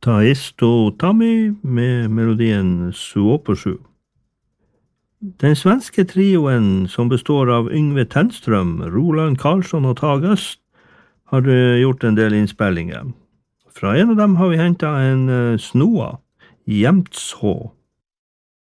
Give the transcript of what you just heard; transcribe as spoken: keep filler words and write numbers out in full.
Taisto Tammy med melodien Suoposju. Den svenske trioen som består av Yngve Tennström, Roland Karlsson og Tage Øst har gjort en del innspillinger. Fra en av dem har vi hentet en uh, Snoa, Jämtshå.